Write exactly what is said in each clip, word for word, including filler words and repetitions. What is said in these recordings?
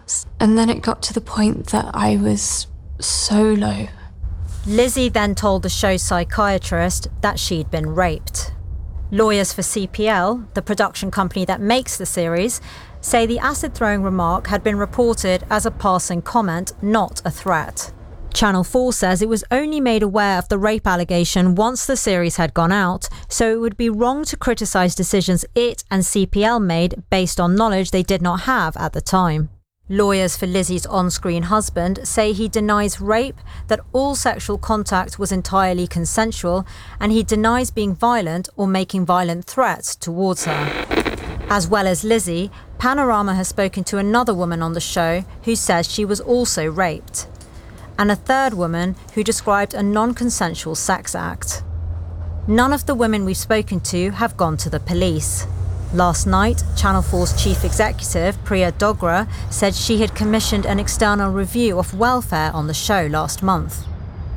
was. And then it got to the point that I was so low. Lizzie then told the show's psychiatrist that she'd been raped. Lawyers for C P L, the production company that makes the series, say the acid-throwing remark had been reported as a passing comment, not a threat. Channel four says it was only made aware of the rape allegation once the series had gone out, so it would be wrong to criticise decisions it and C P L made based on knowledge they did not have at the time. Lawyers for Lizzie's on-screen husband say he denies rape, that all sexual contact was entirely consensual, and he denies being violent or making violent threats towards her. As well as Lizzie, Panorama has spoken to another woman on the show who says she was also raped, and a third woman who described a non-consensual sex act. None of the women we've spoken to have gone to the police. Last night, Channel four's chief executive, Priya Dogra, said she had commissioned an external review of welfare on the show last month.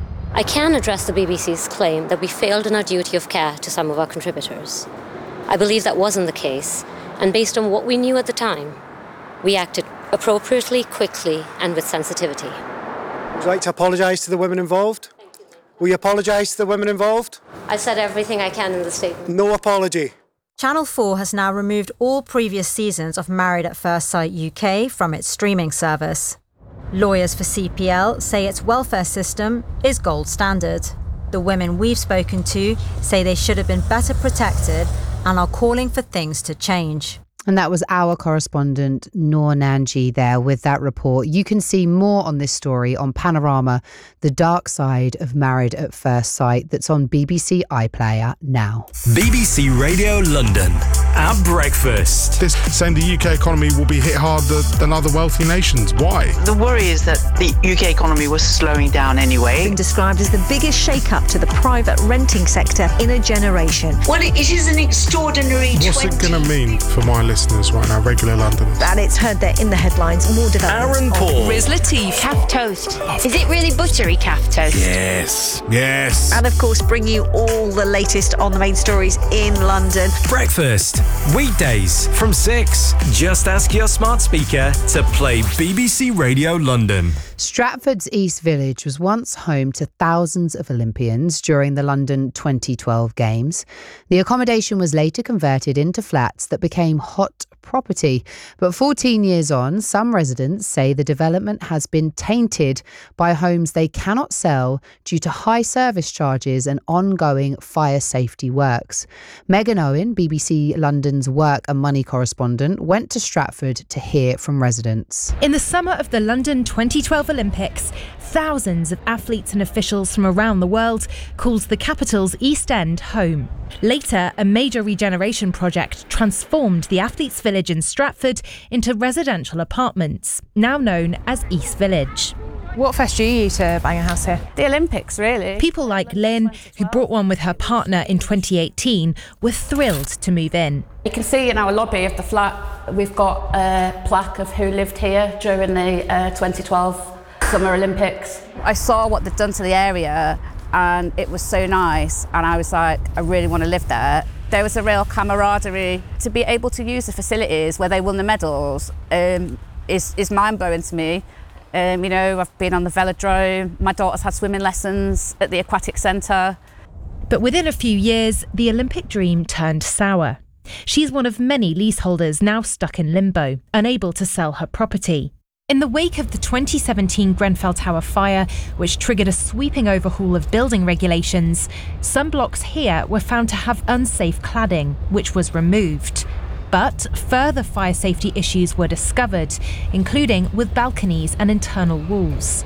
I can address the B B C's claim that we failed in our duty of care to some of our contributors. I believe that wasn't the case, and based on what we knew at the time, we acted appropriately, quickly, and with sensitivity. Would you like to apologise to the women involved? Will you apologise to the women involved? I said everything I can in the statement. No apology. Channel four has now removed all previous seasons of Married at First Sight U K from its streaming service. Lawyers for C P L say its welfare system is gold standard. The women we've spoken to say they should have been better protected and are calling for things to change. And that was our correspondent, Noor Nanji, there with that report. You can see more on this story on Panorama, The Dark Side of Married at First Sight, that's on B B C iPlayer now. B B C Radio London at breakfast. This saying the U K economy will be hit harder than other wealthy nations. Why? The worry is that the U K economy was slowing down anyway. Been described as the biggest shake-up to the private renting sector in a generation. Well, it is an extraordinary What's it going to mean for my listeners right now, regular Londoners? And it's heard there in the headlines, more developments. Aaron Paul. Riz Latif. Calf toast. Is it really buttery calf toast? Yes. Yes. And of course, bring you all the latest on the main stories in London. Breakfast. Weekdays from six. Just ask your smart speaker to play B B C Radio London. Stratford's East Village was once home to thousands of Olympians during the London twenty twelve Games. The accommodation was later converted into flats that became hot property. But fourteen years on, some residents say the development has been tainted by homes they cannot sell due to high service charges and ongoing fire safety works. Megan Owen, B B C London's work and money correspondent, went to Stratford to hear from residents. In the summer of the London twenty twelve Olympics, thousands of athletes and officials from around the world called the capital's East End home. Later, a major regeneration project transformed the Athletes' Village in Stratford into residential apartments, now known as East Village. What first drew you to buying a house here? The Olympics, really. People like Lynn, who brought one with her partner in twenty eighteen, were thrilled to move in. You can see in our lobby of the flat, we've got a plaque of who lived here during the uh, twenty twelve Summer Olympics. I saw what they'd done to the area and it was so nice, and I was like, I really want to live there. There was a real camaraderie. To be able to use the facilities where they won the medals um, is, is mind-blowing to me. Um, you know, I've been on the velodrome, my daughter's had swimming lessons at the aquatic centre. But within a few years, the Olympic dream turned sour. She's one of many leaseholders now stuck in limbo, unable to sell her property. In the wake of the twenty seventeen Grenfell Tower fire, which triggered a sweeping overhaul of building regulations, some blocks here were found to have unsafe cladding, which was removed. But further fire safety issues were discovered, including with balconies and internal walls.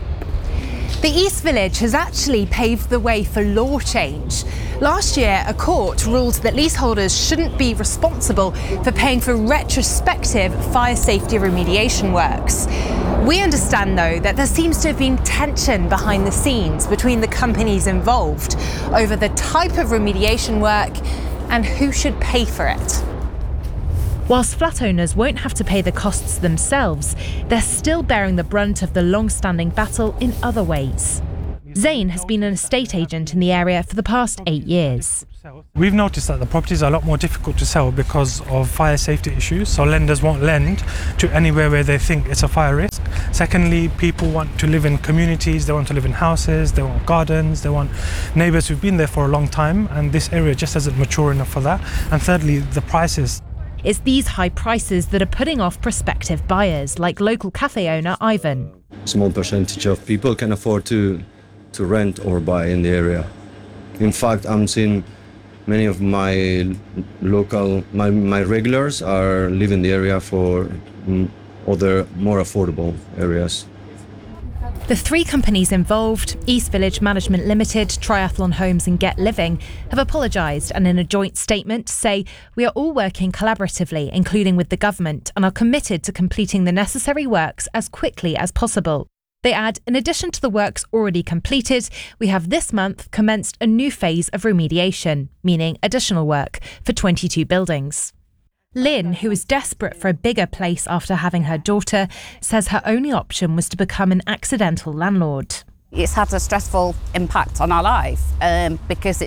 The East Village has actually paved the way for law change. Last year, a court ruled that leaseholders shouldn't be responsible for paying for retrospective fire safety remediation works. We understand, though, that there seems to have been tension behind the scenes between the companies involved over the type of remediation work and who should pay for it. Whilst flat owners won't have to pay the costs themselves, they're still bearing the brunt of the long-standing battle in other ways. Zain has been an estate agent in the area for the past eight years. We've noticed that the properties are a lot more difficult to sell because of fire safety issues, so lenders won't lend to anywhere where they think it's a fire risk. Secondly, people want to live in communities, they want to live in houses, they want gardens, they want neighbours who've been there for a long time, and this area just isn't mature enough for that. And thirdly, the prices. It's these high prices that are putting off prospective buyers, like local cafe owner Ivan. Small percentage of people can afford to, to rent or buy in the area. In fact, I'm seeing many of my local, my, my regulars are live in the area for other more affordable areas. The three companies involved, East Village Management Limited, Triathlon Homes and Get Living, have apologised and in a joint statement say, "We are all working collaboratively, including with the government, and are committed to completing the necessary works as quickly as possible." They add, in addition to the works already completed, we have this month commenced a new phase of remediation, meaning additional work, for twenty-two buildings. Lynn, who is desperate for a bigger place after having her daughter, says her only option was to become an accidental landlord. It's had a stressful impact on our life um, because it's